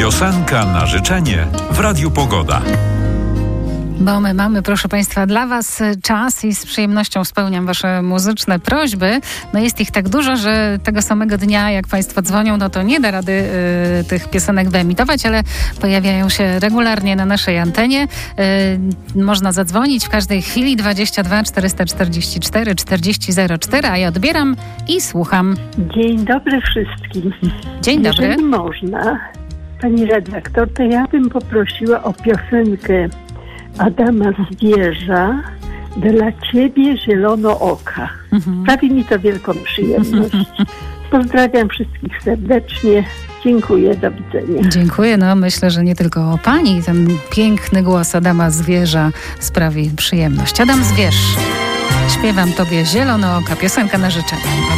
Piosenka na życzenie w Radiu Pogoda. Bo my mamy, proszę Państwa, dla Was czas i z przyjemnością spełniam Wasze muzyczne prośby. No jest ich tak dużo, że tego samego dnia, jak Państwo dzwonią, no to nie da rady tych piosenek wyemitować, ale pojawiają się regularnie na naszej antenie. Można zadzwonić w każdej chwili 22 444 4004, a ja odbieram i słucham. Dzień dobry wszystkim. Dzień dobry. Jeżeli można, pani redaktor, to ja bym poprosiła o piosenkę Adama Zwierza Dla Ciebie zielono oka. Sprawi mi to wielką przyjemność. Pozdrawiam wszystkich serdecznie. Dziękuję, do widzenia. Dziękuję. No myślę, że nie tylko pani ten piękny głos Adama Zwierza sprawi przyjemność. Adam Zwierz, śpiewam Tobie zielono oka, piosenka na życzenie.